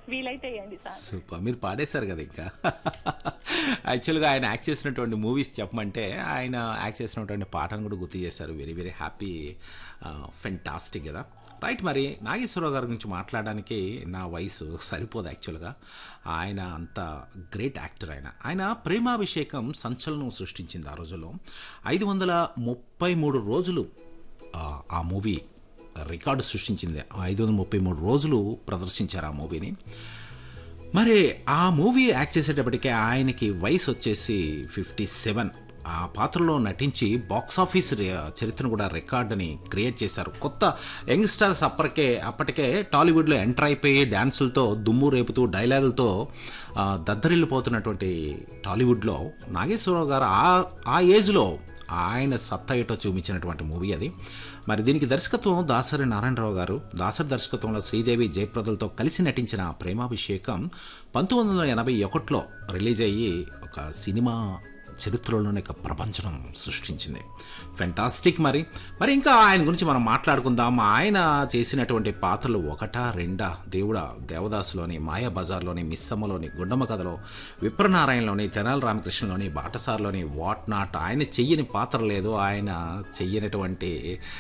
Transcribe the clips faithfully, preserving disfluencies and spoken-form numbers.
వీలైతే వేయండి song. Super. మీరు పాడేశారు కదా ఇంకా. యాక్చువల్‌గా ఆయన యాక్ట్ చేసినటువంటి మూవీస్ చెప్పమంటే, ఆయన యాక్ట్ చేసినటువంటి పాటను కూడా గుర్తు చేశారు. వెరీ వెరీ హ్యాపీ, ఫెంటాస్టిక్ కదా! రైట్. మరి నాగేశ్వరరావు గారి గురించి మాట్లాడడానికి నా వయసు సరిపోదు యాక్చువల్‌గా. ఆయన అంత గ్రేట్ యాక్టర్ ఆయన. ఆయన ప్రేమాభిషేకం సంచలనం సృష్టించింది ఆ రోజుల్లో. ఐదు వందల ముప్పై మూడు రోజులు ఆహ్, ఆ మూవీ రికార్డు సృష్టించింది. ఐదు వందల ముప్పై మూడు రోజులు ప్రదర్శించారు ఆ మూవీని. మరి ఆ మూవీ యాక్ట్ చేసేటప్పటికే ఆయనకి వయసు వచ్చేసి ఫిఫ్టీ సెవెన్. ఆ పాత్రలో నటించి బాక్సాఫీస్ చరిత్రను కూడా రికార్డుని క్రియేట్ చేశారు. కొత్త యంగ్స్టర్స్ అప్పటికే అప్పటికే టాలీవుడ్లో ఎంటర్ అయిపోయి డ్యాన్సులతో దుమ్ము రేపుతూ డైలాగులతో దద్దరిల్లిపోతున్నటువంటి టాలీవుడ్లో నాగేశ్వరరావు గారు ఆ ఆ ఏజ్లో ఆయన సత్తా ఏటో చూపించినటువంటి మూవీ అది. మరి దీనికి దర్శకత్వం దాసరి నారాయణరావు గారు. దాసరి దర్శకత్వంలో శ్రీదేవి జయప్రదలతో కలిసి నటించిన ప్రేమాభిషేకం పంతొమ్మిది వందల ఎనభై ఒకటిలో రిలీజ్ అయ్యి ఒక సినిమా చరిత్రలోనే ఒక ప్రపంచం సృష్టించింది. ఫెంటాస్టిక్. మరి మరి ఇంకా ఆయన గురించి మనం మాట్లాడుకుందాం. ఆయన చేసినటువంటి పాత్రలు ఒకటా రెండా? దేవుడా, దేవదాసులోని, మాయాబజార్లోని, మిస్సమ్మలోని, గుండమ్మ కథలో, విప్రనారాయణలోని, తెనాలి రామకృష్ణలోని, బాటసార్లోని, వాట్ నాట్. ఆయన చెయ్యని పాత్ర లేదు, ఆయన చెయ్యనటువంటి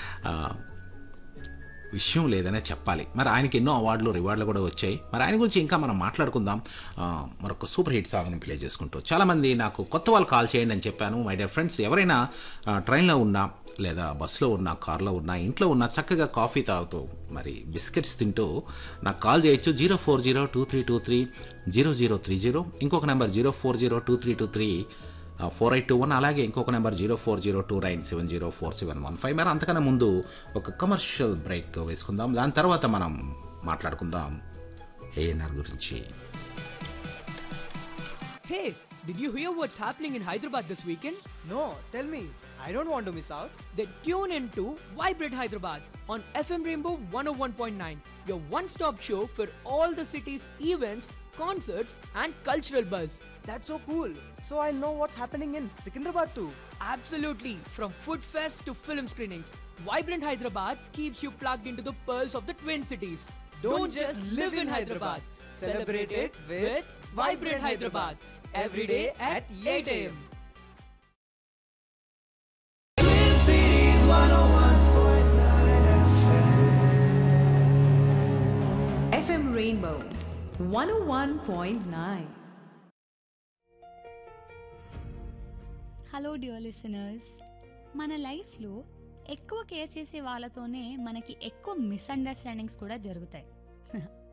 విషయం లేదనే చెప్పాలి. మరి ఆయనకి ఎన్నో అవార్డులు రివార్డులు కూడా వచ్చాయి. మరి ఆయన గురించి ఇంకా మనం మాట్లాడుకుందాం. మరొక సూపర్ హిట్ సాంగ్ని ప్లే చేసుకుంటూ. చాలామంది నాకు కొత్త వాళ్ళు కాల్ చేయండి అని చెప్పాను. మై డియర్ ఫ్రెండ్స్, ఎవరైనా ట్రైన్లో ఉన్నా, లేదా బస్సులో ఉన్నా, కార్లో ఉన్నా, ఇంట్లో ఉన్నా, చక్కగా కాఫీ తాగుతూ మరి బిస్కెట్స్ తింటూ నాకు కాల్ చేయొచ్చు. Zero four zero two three two three zero zero three zero ఇంకొక number zero four zero two three two three four eight two one అలాగే ఇంకొక number zero four zero two nine seven zero four seven one five. మరి అంతకన్నా ముందు ఒక commercial break వేసుకుందాం. దాని తర్వాత మనం మాట్లాడుకుందాం ఏఎన్ఆర్ గురించి. Hey, did you hear what's happening in Hyderabad this weekend? No, tell me. I don't want to miss out. Then tune in to Vibrate Hyderabad on F M Rainbow one oh one point nine, your one-stop show for all the city's events, concerts and cultural buzz. That's so cool. So I'll know what's happening in Secunderabad too. Absolutely, from food fest to film screenings, Vibrant Hyderabad keeps you plugged into the pearls of the Twin Cities. Don't Don't just just live live in in Hyderabad. Hyderabad. Celebrate it with Vibrant Hyderabad. Every day at eight a m F M Rainbow one oh one point nine. Hello dear listeners, మన లైఫ్లో ఎక్కువ care చేసే వాళ్ళతోనే మనకి ఎక్కువ misunderstandings కూడా జరుగుతాయి.